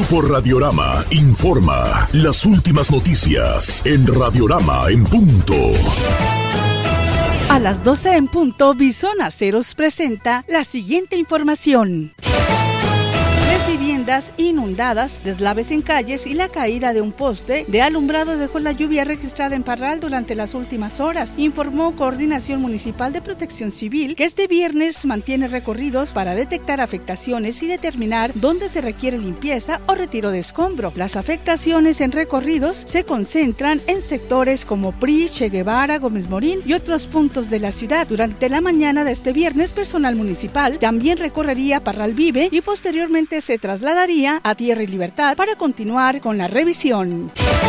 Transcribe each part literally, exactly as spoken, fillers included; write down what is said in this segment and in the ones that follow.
Grupo Radiorama informa las últimas noticias en Radiorama en punto. A las doce en punto, Bison Aceros presenta la siguiente información. Tres viviendas inundadas, deslaves en calles y la caída de un poste de alumbrado dejó la lluvia registrada en Parral durante las últimas horas, informó Coordinación Municipal de Protección Civil, que este viernes mantiene recorridos para detectar afectaciones y determinar dónde se requiere limpieza o retiro de escombro. Las afectaciones en recorridos se concentran en sectores como P R I, Che Guevara, Gómez Morín y otros puntos de la ciudad. Durante la mañana de este viernes, personal municipal también recorrería Parral Vive y posteriormente se trasladaría a Tierra y Libertad para continuar con la revisión.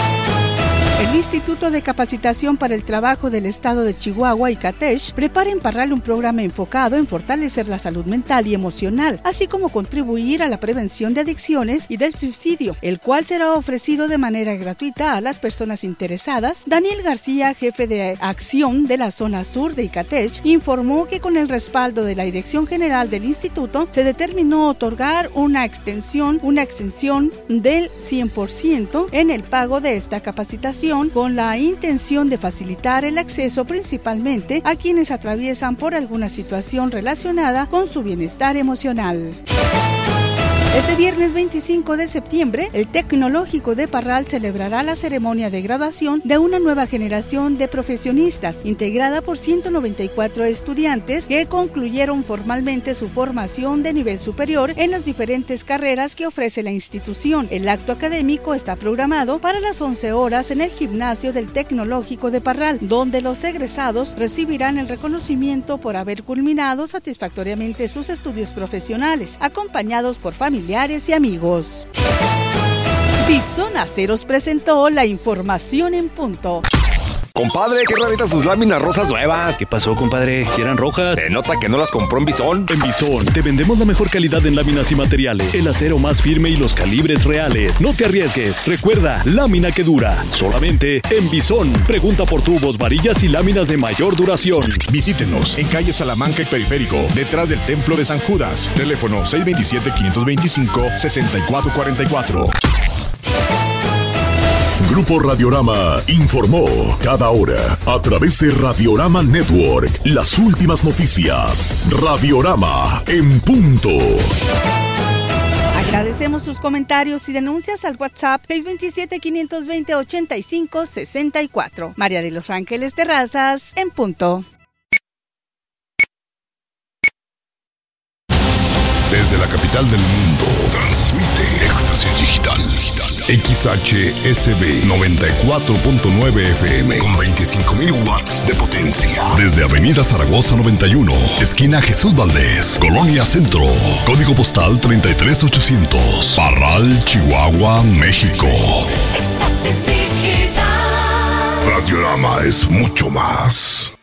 El Instituto de Capacitación para el Trabajo del Estado de Chihuahua, ICATECH, prepara en Parral un programa enfocado en fortalecer la salud mental y emocional, así como contribuir a la prevención de adicciones y del suicidio, el cual será ofrecido de manera gratuita a las personas interesadas. Daniel García, jefe de acción de la zona sur de ICATECH, informó que con el respaldo de la Dirección General del Instituto se determinó otorgar una extensión, una exención del cien por ciento en el pago de esta capacitación, con la intención de facilitar el acceso principalmente a quienes atraviesan por alguna situación relacionada con su bienestar emocional. Este viernes veinticinco de septiembre, el Tecnológico de Parral celebrará la ceremonia de graduación de una nueva generación de profesionistas, integrada por ciento noventa y cuatro estudiantes que concluyeron formalmente su formación de nivel superior en las diferentes carreras que ofrece la institución. El acto académico está programado para las once horas en el gimnasio del Tecnológico de Parral, donde los egresados recibirán el reconocimiento por haber culminado satisfactoriamente sus estudios profesionales, acompañados por familiares y amigos. Bison Aceros presentó la información en punto. Compadre, qué raritas sus láminas rosas nuevas. ¿Qué pasó, compadre? ¿Si eran rojas? Se nota que no las compró en Bison. En Bison te vendemos la mejor calidad en láminas y materiales, el acero más firme y los calibres reales. No te arriesgues. Recuerda, lámina que dura. Solamente en Bison. Pregunta por tubos, varillas y láminas de mayor duración. Visítenos en calle Salamanca y Periférico, detrás del Templo de San Judas. Teléfono seis dos siete, cinco dos cinco, seis cuatro cuatro cuatro. Grupo Radiorama informó cada hora a través de Radiorama Network las últimas noticias. Radiorama en punto. Agradecemos sus comentarios y denuncias al WhatsApp seis dos siete, cinco dos cero, ocho cinco seis cuatro. María de los Ángeles Terrazas en punto. Desde la capital del mundo, transmite Éxtasis Digital. X H S B noventa y cuatro punto nueve F M con veinticinco mil watts de potencia. Desde Avenida Zaragoza noventa y uno, esquina Jesús Valdés, Colonia Centro. Código postal treinta y tres ochocientos. Parral, Chihuahua, México. Éxtasis Digital. Radiorama es mucho más.